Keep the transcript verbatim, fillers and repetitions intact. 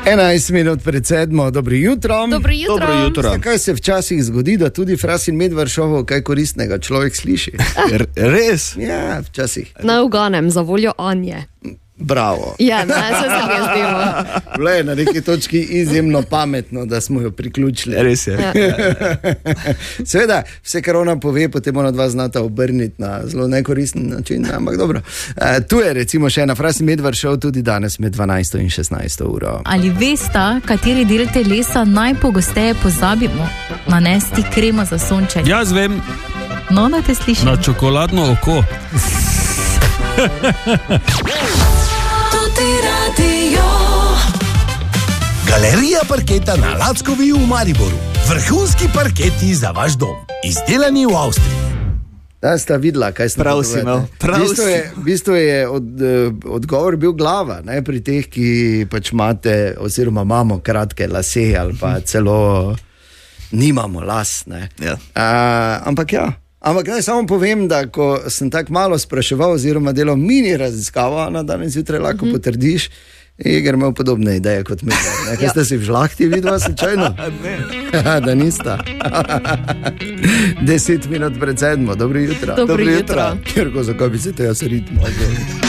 enajst minut pred sedmo, dobro jutro. Dobro jutro. Dobro jutro. Kaj se včasih zgodi, da tudi Fras in Medvard šovu kaj koristnega človek sliši? R- res? Ja, včasih. Naj uganem za voljo Anje. Bravo. Ja, ne, se se mi je zdelo. Bilo je na neki točki izjemno pametno, da smo jo priključili. Res je. Ja. Seveda, vse, kar ona pove, potem ona dva znata obrniti na zelo nekoristen način, ampak dobro. E, tu je recimo še ena Fras in Medvard šov tudi danes med dvanajsto in šestnajsto uro. Ali veste, kateri del telesa najpogosteje pozabimo? Nanesti kremo za sončenje. Jaz vem, No, da te slišim. na čokoladno oko. Galerija parketa na Lackovi v Mariboru. Vrhunski parketi za vaš dom. Izdelani v Avstriji. Da sta videla, kaj ste Prav si imel, prav V bistvu si. je, v bistvu je od, eh, odgovor bil glava, ne, pri teh, ki pač imate oziroma imamo kratke lase ali pa celo nimamo las. Ne. Ja. Uh, ampak ja. Ampak naj samo povem, da ko sem tako malo spraševal oziroma delal mini raziskavo, na danes jutraj lahko mm-hmm. potrdiš, Igor imel podobne ideje kot mi. Kaj Ja. ste si v žlahti vidva slučajno? Ne. Da nista. Deset minut pred sedmo, dobro jutro. Dobro jutro. Ker ko zakaj bi se to jaz ritmo.